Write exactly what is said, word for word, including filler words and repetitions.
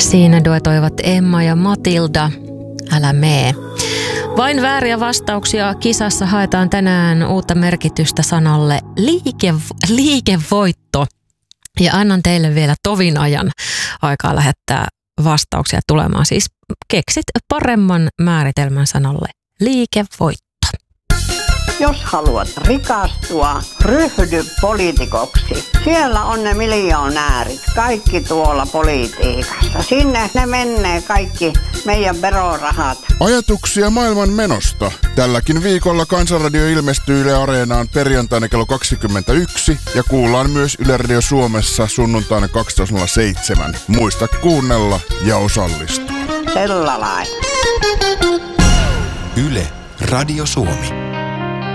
Siinä duetoivat Emma ja Matilda, Älä mee. Vain vääriä vastauksia kisassa haetaan tänään uutta merkitystä sanalle liike, liikevoitto. Ja annan teille vielä tovin ajan aikaa lähettää vastauksia tulemaan. Siis keksit paremman määritelmän sanalle liikevoitto. Jos haluat rikastua, ryhdy poliitikoksi. Siellä on ne miljonäärit, kaikki tuolla politiikassa. Sinne ne menee kaikki meidän verorahat. Ajatuksia maailman menosta. Tälläkin viikolla Kansanradio ilmestyy Yle Areenaan perjantaina kello kaksikymmentäyksi ja kuullaan myös Yle Radio Suomessa sunnuntaina kaksitoista nolla seitsemän. Muista kuunnella ja osallistua. Sella lailla. Yle Radio Suomi.